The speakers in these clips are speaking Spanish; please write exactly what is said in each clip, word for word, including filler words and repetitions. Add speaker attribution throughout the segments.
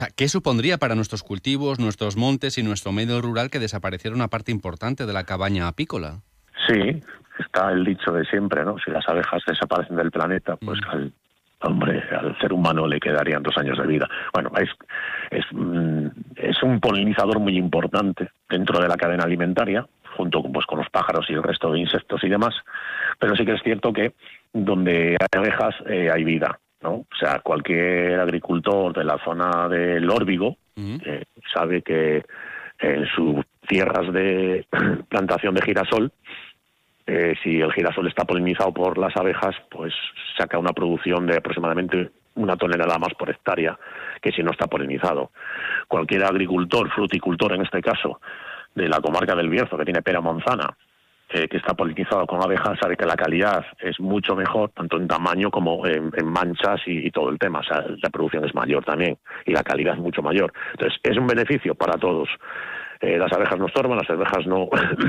Speaker 1: ¿Qué supondría para nuestros cultivos, nuestros montes y nuestro medio rural que desapareciera una parte importante de la cabaña apícola?
Speaker 2: Sí, está el dicho de siempre, ¿no? Si las abejas desaparecen del planeta, pues mm. al hombre, al ser humano le quedarían dos años de vida. Bueno, es, es, es un polinizador muy importante dentro de la cadena alimentaria, junto con, pues, con los pájaros y el resto de insectos y demás, pero sí que es cierto que donde hay abejas eh, hay vida, ¿no? O sea, cualquier agricultor de la zona del Órbigo uh-huh. eh, sabe que en sus tierras de plantación de girasol, eh, si el girasol está polinizado por las abejas, pues saca una producción de aproximadamente una tonelada más por hectárea que si no está polinizado. Cualquier agricultor, fruticultor en este caso, de la comarca del Bierzo, que tiene pera manzana, eh, que está polinizado con abejas, sabe que la calidad es mucho mejor, tanto en tamaño como en, en manchas y, y todo el tema. O sea, la producción es mayor también y la calidad es mucho mayor. Entonces, es un beneficio para todos. Eh, las abejas no estorban, las abejas no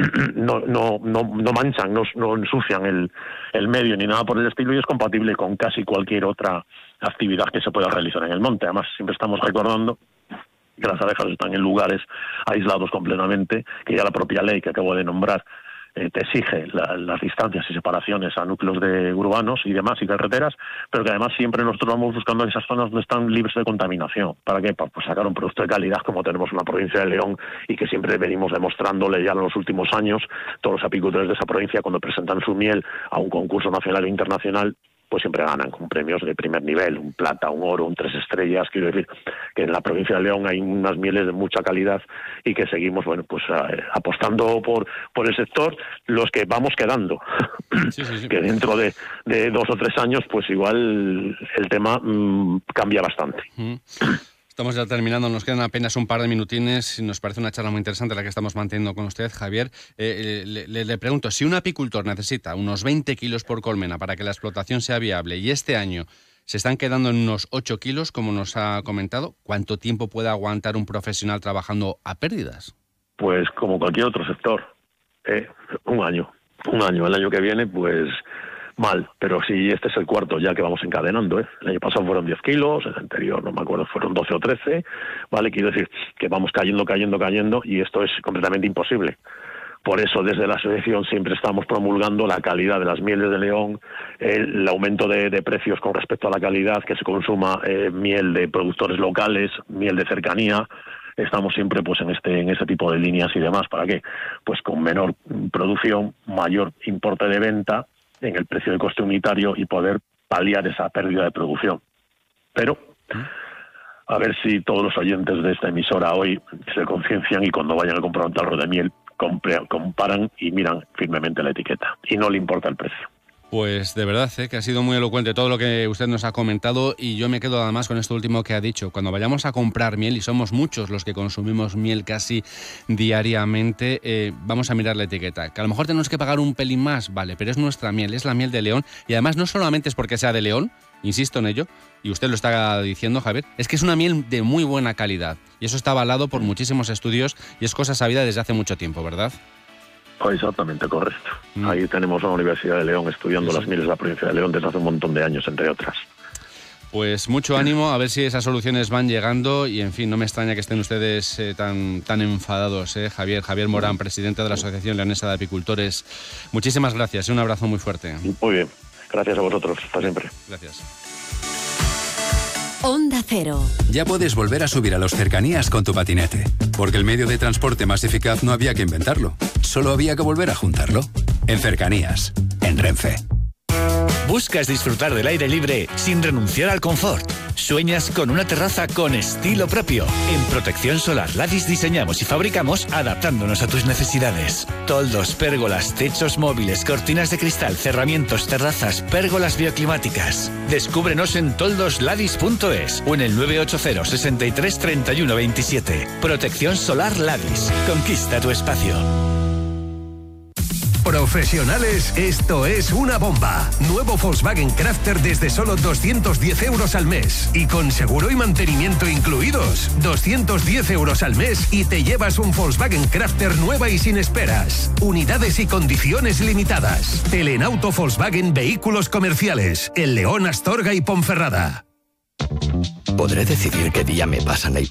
Speaker 2: no no no, no manchan, no, no ensucian el, el medio ni nada por el estilo, y es compatible con casi cualquier otra actividad que se pueda realizar en el monte. Además, siempre estamos recordando que las abejas están en lugares aislados completamente, que ya la propia ley que acabo de nombrar eh, te exige la, las distancias y separaciones a núcleos de urbanos y demás y carreteras, pero que además siempre nosotros vamos buscando esas zonas donde están libres de contaminación. ¿Para qué? Para pues, sacar un producto de calidad como tenemos en la provincia de León y que siempre venimos demostrándole ya en los últimos años. Todos los apicultores de esa provincia, cuando presentan su miel a un concurso nacional e internacional, pues siempre ganan con premios de primer nivel, un plata, un oro, un tres estrellas. Quiero decir que en la provincia de León hay unas mieles de mucha calidad y que seguimos, bueno, pues eh, apostando por por el sector, los que vamos quedando. Sí, sí, sí. Que dentro de, de dos o tres años, pues igual el tema mmm, cambia bastante.
Speaker 1: Mm. Estamos ya terminando, nos quedan apenas un par de minutines y nos parece una charla muy interesante la que estamos manteniendo con usted, Javier. Eh, le, le, le pregunto, si un apicultor necesita unos veinte kilos por colmena para que la explotación sea viable y este año se están quedando en unos ocho kilos, como nos ha comentado, ¿cuánto tiempo puede aguantar un profesional trabajando a pérdidas?
Speaker 2: Pues como cualquier otro sector, eh, un año. Un año, el año que viene, pues mal, pero si este es el cuarto ya que vamos encadenando, ¿eh? El año pasado fueron diez kilos, el anterior, no me acuerdo, fueron doce o trece, ¿vale? Quiero decir que vamos cayendo, cayendo, cayendo, y esto es completamente imposible. Por eso, desde la asociación siempre estamos promulgando la calidad de las mieles de León, el aumento de, de precios con respecto a la calidad, que se consuma eh, miel de productores locales, miel de cercanía. Estamos siempre pues en este en ese tipo de líneas y demás. ¿Para qué? Pues con menor producción, mayor importe de venta en el precio de coste unitario y poder paliar esa pérdida de producción. Pero a ver si todos los oyentes de esta emisora hoy se conciencian y cuando vayan a comprar un tarro de miel compre, comparan y miran firmemente la etiqueta y no le importa el precio.
Speaker 1: Pues de verdad, ¿eh? que ha sido muy elocuente todo lo que usted nos ha comentado, y yo me quedo además con esto último que ha dicho. Cuando vayamos a comprar miel, y somos muchos los que consumimos miel casi diariamente, eh, vamos a mirar la etiqueta. Que a lo mejor tenemos que pagar un pelín más, vale, pero es nuestra miel, es la miel de León, y además no solamente es porque sea de León, insisto en ello, y usted lo está diciendo, Javier, es que es una miel de muy buena calidad, y eso está avalado por muchísimos estudios y es cosa sabida desde hace mucho tiempo, ¿verdad?
Speaker 2: Exactamente, correcto. Mm. Ahí tenemos la Universidad de León estudiando sí, sí. las mieles de la provincia de León desde hace un montón de años, entre otras.
Speaker 1: Pues mucho ánimo, a ver si esas soluciones van llegando y, en fin, no me extraña que estén ustedes eh, tan, tan enfadados, ¿eh? Javier, Javier Morán, presidente de la Asociación Leonesa de Apicultores. Muchísimas gracias y un abrazo muy fuerte.
Speaker 2: Muy bien, gracias a vosotros, hasta siempre.
Speaker 1: Gracias.
Speaker 3: Onda Cero.
Speaker 4: Ya puedes volver a subir a los cercanías con tu patinete, porque el medio de transporte más eficaz no había que inventarlo, solo había que volver a juntarlo. En Cercanías, en Renfe.
Speaker 5: ¿Buscas disfrutar del aire libre sin renunciar al confort? ¿Sueñas con una terraza con estilo propio? En Protección Solar Ladis diseñamos y fabricamos adaptándonos a tus necesidades. Toldos, pérgolas, techos móviles, cortinas de cristal, cerramientos, terrazas, pérgolas bioclimáticas. Descúbrenos en toldos ladis punto es o en el nueve ocho cero, sesenta y tres, treinta y uno veintisiete. Protección Solar Ladis. Conquista tu espacio.
Speaker 6: Profesionales, esto es una bomba. Nuevo Volkswagen Crafter desde solo doscientos diez euros al mes. Y con seguro y mantenimiento incluidos. doscientos diez euros al mes y te llevas un Volkswagen Crafter nueva y sin esperas. Unidades y condiciones limitadas. Telenauto Volkswagen Vehículos Comerciales. En León, Astorga y Ponferrada.
Speaker 3: ¿Podré decidir qué día me pasan la hipoteca?